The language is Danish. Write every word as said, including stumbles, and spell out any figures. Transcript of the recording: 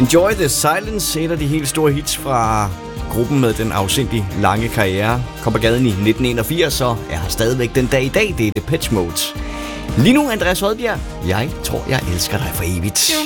Enjoy the Silence, et af de helt store hits fra gruppen med den afsindig lange karriere. Kom på gaden i nitten enogfirs og er her stadigvæk den dag i dag. Det er Depeche Mode. Lige nu, Andreas Odbjerg. Jeg tror, jeg elsker dig for evigt.